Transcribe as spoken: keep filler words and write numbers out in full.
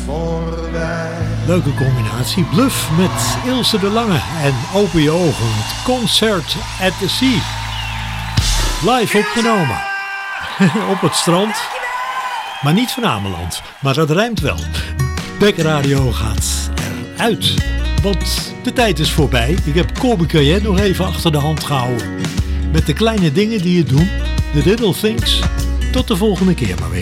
voorbij. Leuke combinatie. Bluff met Ilse de Lange en Open je ogen. Het Concert at the Sea. Live opgenomen. Op het strand. Maar niet van Ameland. Maar dat rijmt wel. Beck Radio gaat eruit. Want de tijd is voorbij. Ik heb Colby Cayenne nog even achter de hand gehouden. Met de kleine dingen die je doen. The little things. Tot de volgende keer maar weer.